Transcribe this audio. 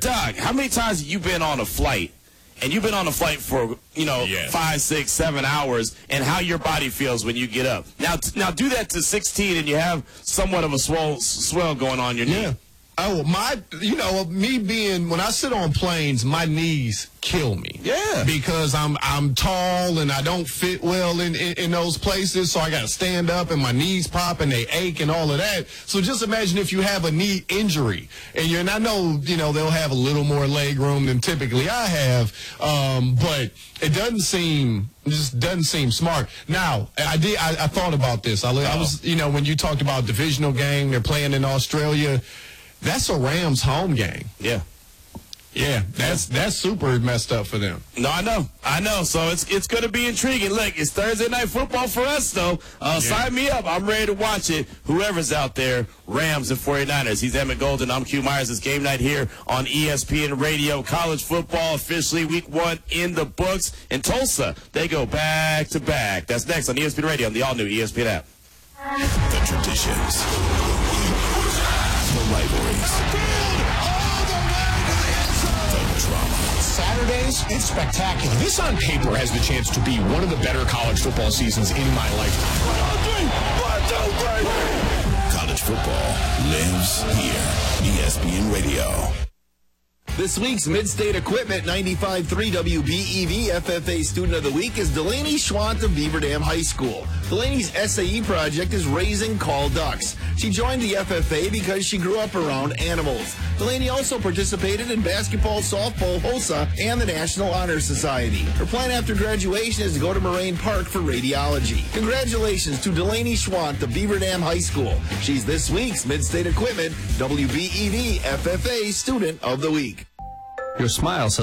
Doc, how many times have you been on a flight? And you've been on a flight for, 5, 6, 7 hours, and how your body feels when you get up. Now do that to 16, and you have somewhat of a swell going on your knee. Oh, when I sit on planes, my knees kill me. Yeah. Because I'm tall and I don't fit well in those places, so I got to stand up and my knees pop and they ache and all of that. So just imagine if you have a knee injury, and I know, they'll have a little more leg room than typically I have, but it doesn't seem smart. Now, I thought about this. I was, when you talked about divisional game, they're playing in Australia. That's a Rams home game. Yeah. Yeah, that's super messed up for them. No, I know. So it's going to be intriguing. Look, it's Thursday Night Football for us, though. Sign me up. I'm ready to watch it. Whoever's out there, Rams and 49ers. He's Emmett Golden. I'm Q Myers. It's game night here on ESPN Radio. College football officially week 1 in the books. In Tulsa, they go back to back. That's next on ESPN Radio on the all-new ESPN app. The traditions. The rivalries. The drama. Saturdays, it's spectacular. This on paper has the chance to be one of the better college football seasons in my lifetime. College football lives here. ESPN Radio. This week's Mid-State Equipment 95.3 WBEV FFA Student of the Week is Delaney Schwant of Beaver Dam High School. Delaney's SAE project is raising call ducks. She joined the FFA because she grew up around animals. Delaney also participated in basketball, softball, HOSA, and the National Honor Society. Her plan after graduation is to go to Moraine Park for radiology. Congratulations to Delaney Schwant of Beaver Dam High School. She's this week's Mid-State Equipment WBEV FFA Student of the Week. Your smile says